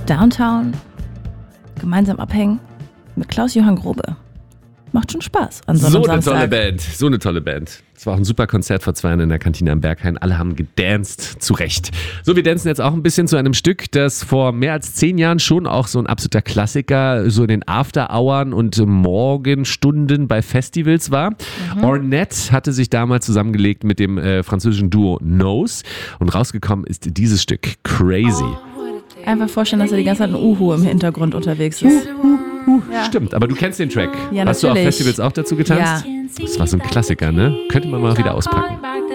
Downtown, gemeinsam abhängen mit Klaus-Johann Grobe. Macht schon Spaß an so einem Samstag. So eine tolle Band. Es war auch ein super Konzert vor 2 Jahren in der Kantine am Berghain. Alle haben gedanced, zu Recht. So, wir dancen jetzt auch ein bisschen zu einem Stück, das vor mehr als 10 Jahren schon auch so ein absoluter Klassiker so in den After-Hours und Morgenstunden bei Festivals war. Ornette hatte sich damals zusammengelegt mit dem französischen Duo Nose und rausgekommen ist dieses Stück, Crazy. Einfach vorstellen, dass da die ganze Zeit ein Uhu im Hintergrund unterwegs ist. Ja. Stimmt, aber du kennst den Track. Ja, Hast du auf natürlich. Festivals auch dazu getanzt? Ja. Das war so ein Klassiker, ne? Könnte man mal wieder auspacken.